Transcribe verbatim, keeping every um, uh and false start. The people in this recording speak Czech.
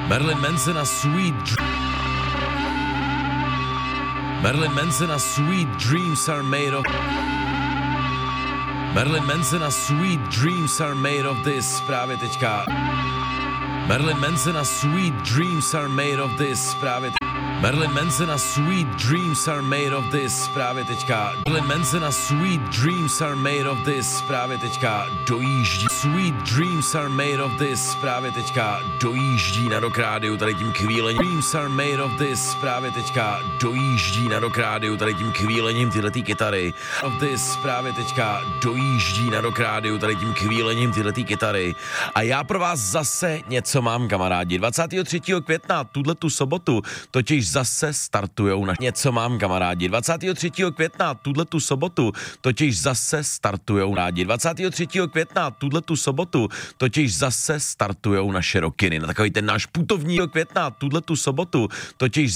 Marilyn Manson a Sweet Dr- Marilyn Manson a Sweet Dreams are made of Marilyn Manson a Sweet Dreams are made of this právě teďka Marilyn Manson a Sweet Dreams are made of this právě teďka Marilyn Manson a Sweet Dreams are made of this právě teďka Marilyn Manson a Sweet Dreams are made of this právě teďka dojíždí Sweet Dreams are made of this právě teďka dojíždí na Rock Rádiu tady tím kvílením Dreams are made of this právě teďka dojíždí na Rock Rádiu tady tím kvílením tyhletý kytary of this právě teďka dojíždí na Rock Rádiu tady tím kvílením tyhletý kytary a já pro vás zase něco mám, kamarádi. dvacátého třetího května tuhletu sobotu totiž zase startujou na něco mám, kamarádi. dvacátého třetího května tuhletu sobotu totiž zase startujou rádi. dvacátého třetího května tuhletu sobotu totiž zase startujou naše rokiny. Na takový ten náš putovní května tuhletu sobotu totiž